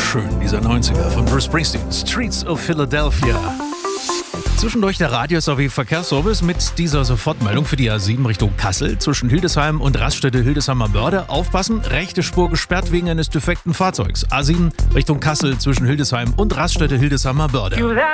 schön, dieser 90er von Bruce Springsteen, Streets of Philadelphia. Zwischendurch der Radius-AW-Verkehrsservice mit dieser Sofortmeldung für die A7 Richtung Kassel zwischen Hildesheim und Raststätte Hildesheimer Börde. Aufpassen, rechte Spur gesperrt wegen eines defekten Fahrzeugs. A7 Richtung Kassel zwischen Hildesheim und Raststätte Hildesheimer Börde.